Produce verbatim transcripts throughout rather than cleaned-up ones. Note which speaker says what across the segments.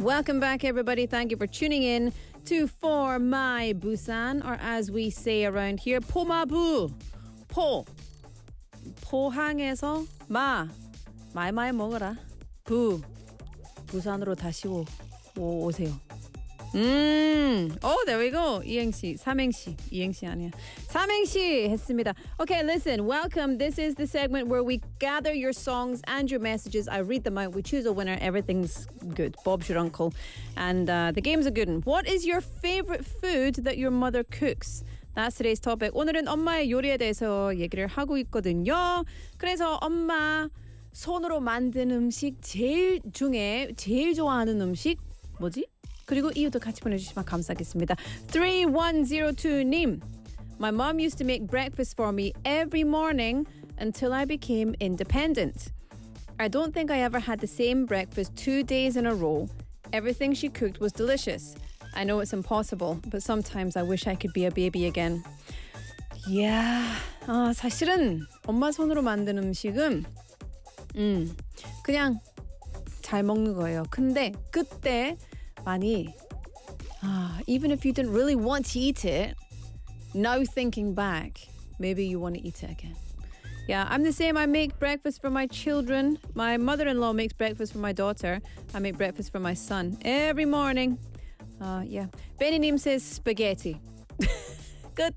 Speaker 1: Welcome back, everybody. Thank you for tuning in to For My Busan, or as we say around here, 포마부. 포. 포항에서 마. 말말 먹어라. 부. 부산으로 다시 오, 오, 오세요. 음. Oh, there we go. 이행시, 삼행시. 이행시 아니야. 삼행시 했습니다. Okay, listen. Welcome. This is the segment where we gather your songs and your messages. I read them out. We choose a winner. Everything's good. Bob's your uncle. And uh, the game's a good one. What is your favorite food that your mother cooks? That's today's topic. 오늘은 엄마의 요리에 대해서 얘기를 하고 있거든요. 그래서 엄마 손으로 만든 음식 제일 중에 제일 좋아하는 음식 뭐지? 그리고 이유도 같이 보내주시면 감사하겠습니다. three one zero two 님. My mom used to make breakfast for me every morning until I became independent. I don't think I ever had the same breakfast two days in a row. Everything she cooked was delicious. I know it's impossible, but sometimes I wish I could be a baby again. Yeah, 아, 사실은 엄마 손으로 만든 음식은 음, 그냥 잘 먹는 거예요. 근데 그때 많이 ah, even if you didn't really want to eat it, now thinking back, maybe you want to eat it again. Yeah, I'm the same. I make breakfast for my children. My mother-in-law makes breakfast for my daughter. I make breakfast for my son every morning. Uh, yeah. Benny says spaghetti. Good.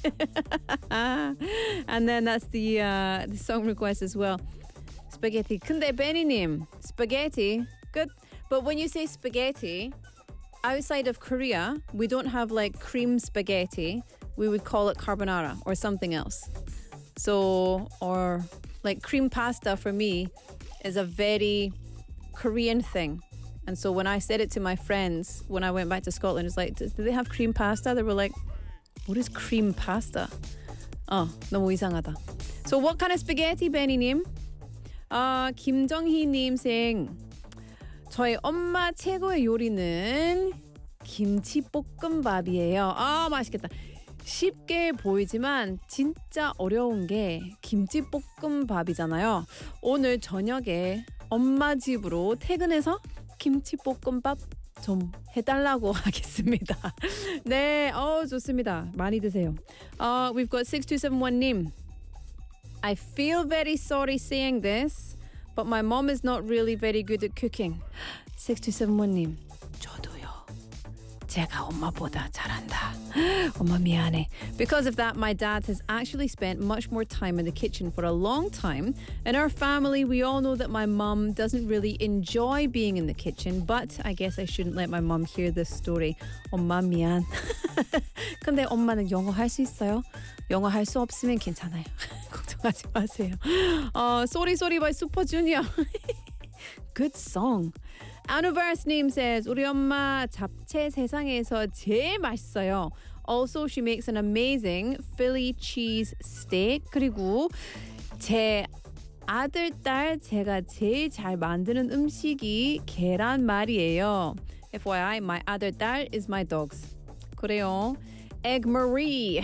Speaker 1: And then that's the uh, the song request as well. Spaghetti. 근데 Benny spaghetti. Good. But when you say spaghetti, outside of Korea, we don't have like cream spaghetti. We would call it carbonara or something else. So, or like cream pasta for me is a very Korean thing. And so when I said it to my friends when I went back to Scotland, it's like, do they have cream pasta? They were like, what is cream pasta? Oh, 너무 이상하다. So what kind of spaghetti, Benny님? Uh, 김정희님 saying, 저희 엄마 최고의 요리는 김치볶음밥이에요. 아, 맛있겠다. 쉽게 보이지만 진짜 어려운 게 김치볶음밥이잖아요. 오늘 저녁에 엄마 집으로 퇴근해서 김치볶음밥 좀 해달라고 하겠습니다. 네, 어, 좋습니다. 많이 드세요. Uh, we've got six two seven one 님. I feel very sorry saying this, but my mom is not really very good at cooking. six two seven one 님. 저도요. 제가 엄마보다 잘한다. 엄마 미안해. Because of that, my dad has actually spent much more time in the kitchen for a long time. In our family, we all know that my mum doesn't really enjoy being in the kitchen, but I guess I shouldn't let my mum hear this story. 엄마 미안. 근데 엄마는 영어 할 수 있어요? 영어 할 수 없으면 괜찮아요. 걱정하지 마세요. Uh, sorry, sorry by Super Junior. Good song. Anuverse name says 우리 엄마 잡채 세상에서 제일 맛있어요. Also, she makes an amazing Philly cheese steak. 그리고 제 아들, 딸 제가 제일 잘 만드는 음식이 계란말이에요. F Y I, my 아들, 딸 is my dogs. 그래요. Egg Marie.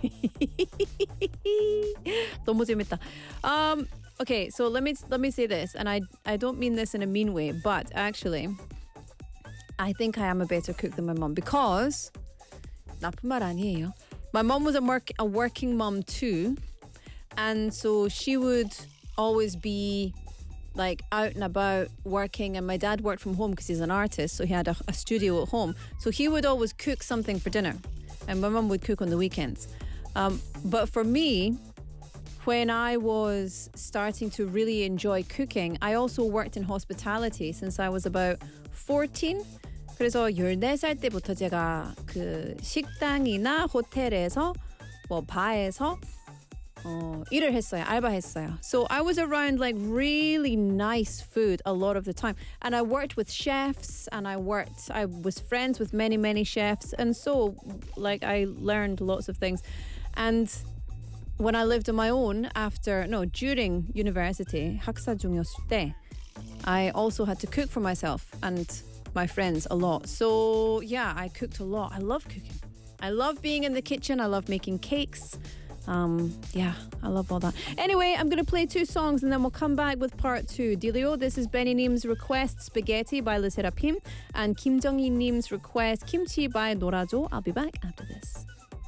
Speaker 1: 너무 재밌다. Um, okay, so let me let me say this, and I I don't mean this in a mean way, but actually, I think I am a better cook than my mom because 나쁜 말 아니에요. My mom was a work a working mom too, and so she would always be like out and about working, and my dad worked from home because he's an artist, so he had a, a studio at home. So he would always cook something for dinner, and my mom would cook on the weekends. Um, but for me, when I was starting to really enjoy cooking, I also worked in hospitality since I was about fourteen. 그래서 열네 살 때부터 제가 그 식당이나 호텔에서 뭐 바에서 어, 일을 했어요. 알바했어요. So I was around like really nice food a lot of the time. And I worked with chefs and I worked, I was friends with many, many chefs. And so like I learned lots of things. And when I lived on my own after, no, during university, 학사 중이었을 때, I also had to cook for myself and my friends a lot. So yeah, I cooked a lot. I love cooking. I love being in the kitchen. I love making cakes. Um, yeah, I love all that. Anyway, I'm going to play two songs and then we'll come back with part two. Dealio, this is Benny Nim's request Spaghetti by Le Sserafim and Kim Jong-un Nim's request Kimchi by Norajo. I'll be back after this.